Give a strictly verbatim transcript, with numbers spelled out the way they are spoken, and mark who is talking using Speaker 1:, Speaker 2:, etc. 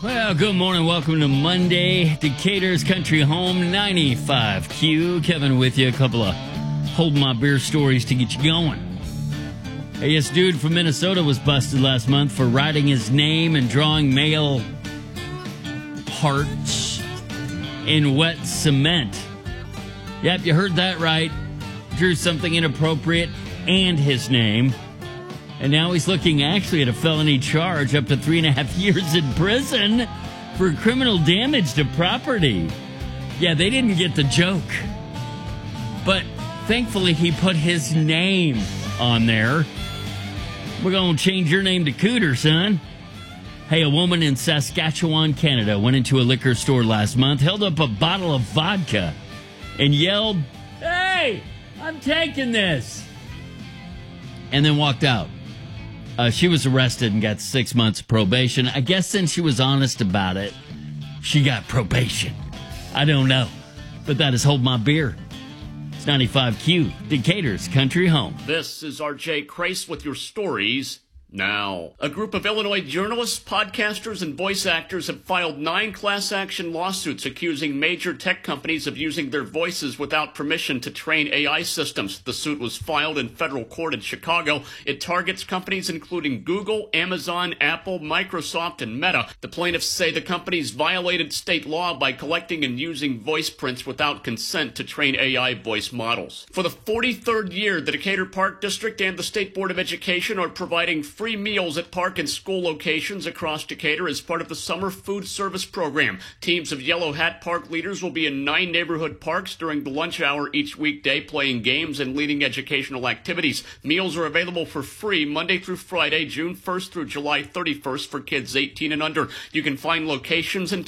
Speaker 1: Well, good morning. Welcome to Monday. Decatur's Country Home, ninety-five Q. Kevin with you. A couple of hold my beer stories to get you going. Hey, this dude from Minnesota was busted last month for writing his name and drawing male hearts in wet cement. Yep, you heard that right. Drew something inappropriate and his name. And now he's looking actually at a felony charge up to three and a half years in prison for criminal damage to property. Yeah, they didn't get the joke. But thankfully he put his name on there. We're going to change your name to Cooter, son. Hey, a woman in Saskatchewan, Canada went into a liquor store last month, held up a bottle of vodka, and yelled, "Hey, I'm taking this," and then walked out. Uh, she was arrested and got six months probation. I guess since she was honest about it, she got probation. I don't know. But that is Hold My Beer. It's ninety-five Q, Decatur's Country Home.
Speaker 2: This is R J Crace with your stories now. A group of Illinois journalists, podcasters, and voice actors have filed nine class action lawsuits accusing major tech companies of using their voices without permission to train A I systems. The suit was filed in federal court in Chicago. It targets companies including Google, Amazon, Apple, Microsoft, and Meta. The plaintiffs say the companies violated state law by collecting and using voice prints without consent to train A I voice models. For the forty-third year, the Decatur Park District and the State Board of Education are providing free meals at park and school locations across Decatur as part of the summer food service program. Teams of Yellow Hat Park leaders will be in nine neighborhood parks during the lunch hour each weekday, playing games and leading educational activities. Meals are available for free Monday through Friday, June first through July thirty-first for kids eighteen and under. You can find locations and